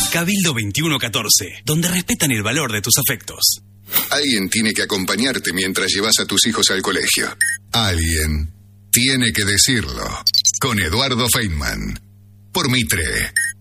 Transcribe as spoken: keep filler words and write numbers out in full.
Cabildo veintiuno catorce, donde respetan el valor de tus afectos. Alguien tiene que acompañarte mientras llevas a tus hijos al colegio. Alguien tiene que decirlo. Con Eduardo Feynman. Por Mitre.